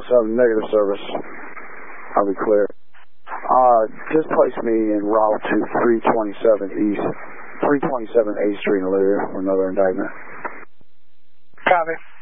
7, negative service. I'll be clear. Just place me en route to 327 East, 327 8th Street in Elyria for another indictment. Copy.